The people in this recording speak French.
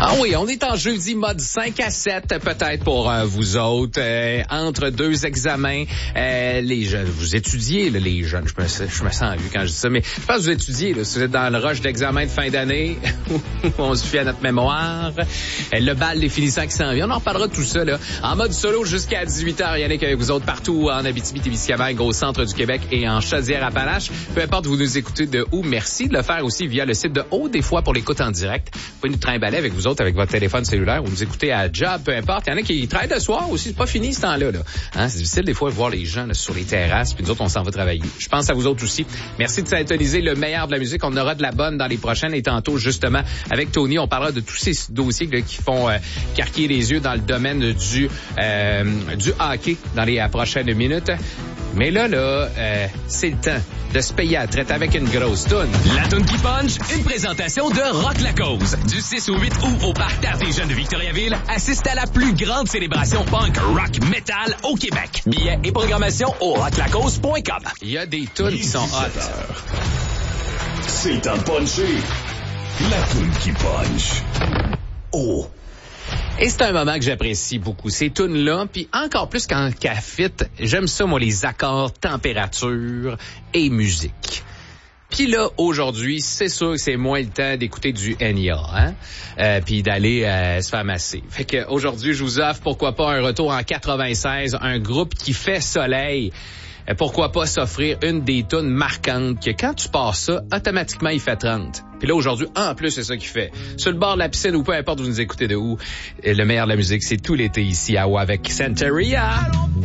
Ah oui, on est en jeudi mode 5 à 7 peut-être pour vous autres. Entre deux examens, les jeunes, vous étudiez là, les jeunes, je me sens vu quand je dis ça, mais je pense que vous étudiez, là, si vous êtes dans le rush d'examen de fin d'année, où on se fie à notre mémoire, le bal des finissants qui s'en vient, on en reparlera de tout ça là, en mode solo jusqu'à 18h, Yannick avec vous autres partout en Abitibi-Témiscamingue, au centre du Québec et en Chaudière-Appalaches. Peu importe vous nous écoutez de où, merci de le faire aussi via le site de Haut, des fois pour l'écoute en direct. Vous pouvez nous trimballer avec vous autres avec votre téléphone cellulaire ou nous écouter à job, peu importe. Il y en a qui travaillent de soir aussi, c'est pas fini ce temps-là. Là. Hein? C'est difficile des fois de voir les gens là, sur les terrasses, puis nous autres, on s'en va travailler. Je pense à vous autres aussi. Merci de syntoniser le meilleur de la musique. On aura de la bonne dans les prochaines et tantôt, justement, avec Tony, on parlera de tous ces dossiers là, qui font carquiller les yeux dans le domaine du hockey dans les prochaines minutes. Mais là, c'est le temps de se payer à la traite avec une grosse toune. La toune qui punch, une présentation de Rock la Cause. Du 6 au 8 août au Parc d'Art des Jeunes de Victoriaville, assiste à la plus grande célébration punk, rock, metal au Québec. Billets et programmation au rocklacause.com. Il y a des tunes qui sont hot. C'est un puncher. La toune qui punch. Oh. Et c'est un moment que j'apprécie beaucoup, ces tunes-là, puis encore plus qu'en café, j'aime ça, moi, les accords, température et musique. Puis là, aujourd'hui, c'est sûr que c'est moins le temps d'écouter du Enya, hein, puis d'aller se faire masser. Fait que aujourd'hui, je vous offre, pourquoi pas, un retour en 96, un groupe qui fait soleil. Pourquoi pas s'offrir une des tunes marquantes que quand tu passes ça, automatiquement, il fait 30. Puis là, aujourd'hui, en plus, c'est ça qu'il fait. Sur le bord de la piscine ou peu importe où vous nous écoutez de où, le meilleur de la musique, c'est tout l'été ici à Oua avec Santeria.